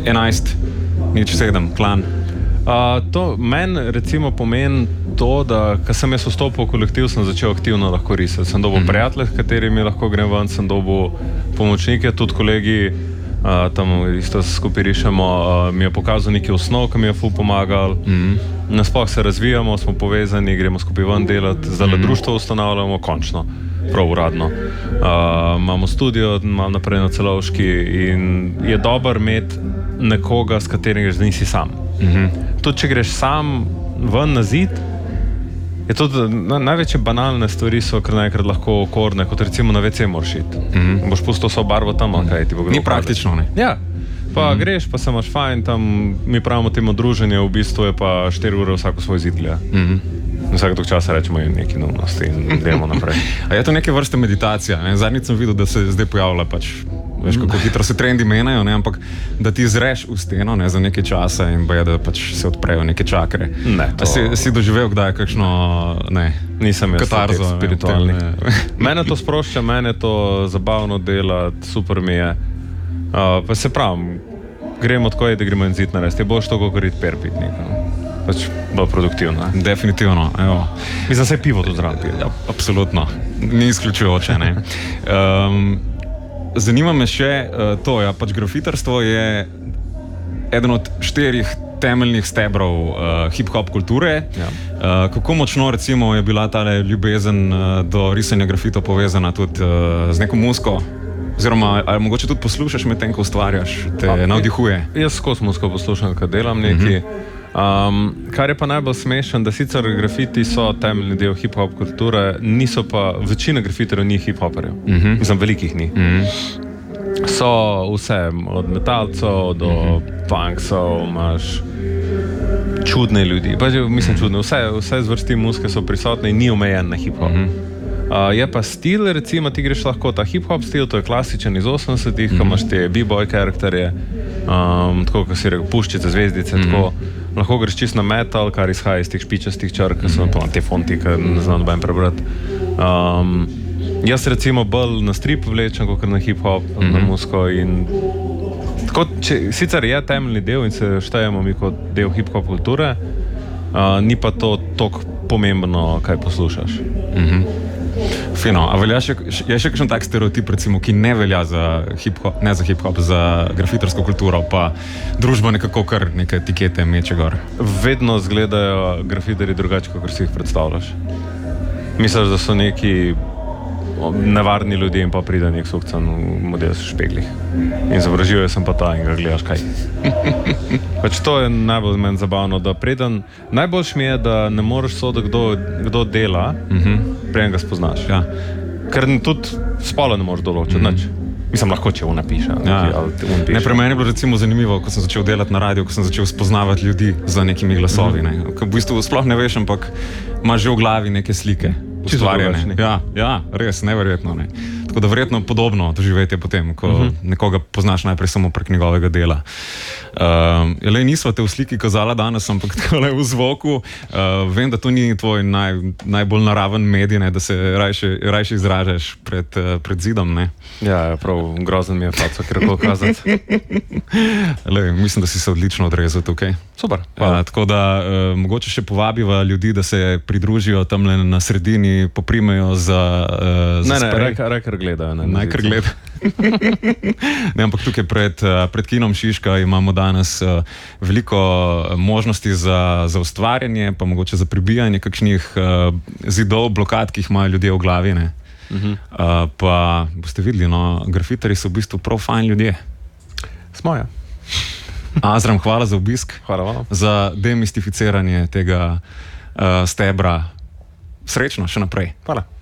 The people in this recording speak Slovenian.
11.07, Klan. To meni recimo pomeni to, da ko sem jaz vstopil v kolektiv, sem začel aktivno lahko risati. Sem dobil prijatelje, s katerimi lahko grem ven, sem dobil pomočnike, tudi kolegi, tam isto skupaj rišemo, mi je pokazal nekaj osnov, ki mi je ful pomagal. Nasploh se razvijamo, smo povezani, gremo skupaj ven delati, zdaj društvo ustanavljamo, končno, prav uradno. Imamo studio, imam naprej na Celovški in je dober imeti nekoga, s katerim greš, da nisi sam. Tudi če greš sam ven na zid, je tudi največje banalne stvari so, ker naenkrat lahko okorne, kot recimo na WC moraš iti. Boš pustil vso barvo tam, ali kaj ti bo Ni praktično, ne? Ja. Pa greš, pa se imaš fajn, tam mi pravimo temu druženje, v bistvu je pa 4 ure vsako svoj zid gleda. Vsake tog časa rečemo nekaj neumnosti in delamo naprej. A je to neke vrste meditacija, ne? Zadnjič sem videl, da se zdaj pojavlja pač, veš, kako hitro se trendi menjajo, ne? Ampak da ti zreš v steno, ne, za nekaj časa in boje, da pač se odprejo neke čakre. Ne, to... Si doživel kdaj kakšno, ne, nisem jaz katarzo, spiritualni. Mene to sprošča, mene to zabavno delati, super mi je. Pa se pravim, gremo tako, da gremo in zid narediti. Je boš to, kako rit perpitnik. Pač bolj produktivno. Definitivno, evo. Mislim, se je pivo tu zraven pije. Ja, absolutno. Ni izključujoče, ne. Zanima me še to, ja, pač grafitarstvo je eden od 4 temeljnih stebrov hip-hop kulture. Ja. Kako močno recimo je bila tale ljubezen do risanja grafitov povezana tudi z neko muziko? Oziroma, ali mogoče tudi poslušaš med tem, ko ustvarjaš, te navdihuje? Jaz skozi muziko poslušam, ko delam nekaj. Kar je pa najbolj smešen, da sicer grafiti so temeljni del hip-hop kulture, niso pa, večina grafiterjev ni hip-hoperjev. Mislim, velikih ni. So vse, od metalcev do punksov, imaš čudne ljudi. Mislim, čudne, vse zvrsti muzike so prisotne in ni omejen na hip-hop. Je pa stil, recimo, ti greš lahko ta hip-hop stil, to je klasičen iz 80-ih, ko imaš te b-boy karakterje, tako, ko si rekel, puščice, zvezdice, tako. Lahko greš čist na metal, kar izhaja iz teh špičastih črk, ki so te fonti, ki ne znam noben prebrati. Jaz recimo bolj na strip vlečem, kot na hip-hop, na muziko in tako, sicer je temeljni del in se štejemo mi kot del hip-hop kulture, ni pa to toliko pomembno, kaj poslušaš. Fino, a velja je še kakšen tak stereotip, recimo, ki ne velja za hip-hop, ne za hip-hop, za grafitarsko kulturo, pa družba nekako kar neke etikete meče gor? Vedno zgledajo grafiterji drugače, kot si jih predstavljaš. Misliš, da so neki nevarni ljudje in pa pride nek sukcan v model s špeglih. In zavražijo sem pa ta in ga gledaš kaj. Pač to je najbolj meni zabavno, da preden, najboljš mi je, da ne moreš soditi, kdo dela, preden ga spoznaš. Ja. Ker tudi spola ne moreš določiti, nič. Mislim, lahko če napiše. Ne, pre meni je bilo recimo zanimivo, ko sem začel delati na radiju, ko sem začel spoznavati ljudi za nekimi glasovi. Ne. V bistvu sploh ne veš, ampak imaš že v glavi neke slike. Ustvarjene. Ja, res, neverjetno. Ne. Tako da verjetno podobno doživetje potem, ko nekoga poznaš najprej samo prek njegovega dela. Nisva te v sliki kazala danes, ampak takole v zvoku. Vem, da to ni tvoj najbolj naraven medij, ne, da se rajše izražaš pred zidom. Ne. Ja, prav grozen mi je faco, ker kako kazati. Mislim, da si se odlično odrezal tukaj. Super. Tako da mogoče še povabiva ljudi, da se pridružijo tamle na sredini, poprimejo za Rekar gledajo. Najkar gledajo. Ne, ampak tukaj pred kinom Šiška imamo danes veliko možnosti za ustvarjanje, pa mogoče za pribijanje kakšnih zidov, blokad, ki jih imajo ljudje v glavi. Ne. Pa boste videli, no, grafiterji so v bistvu prav fajn ljudje. Smo, ja. Azram, hvala za obisk. Hvala vam. Za demistificiranje tega stebra. Srečno še naprej. Hvala.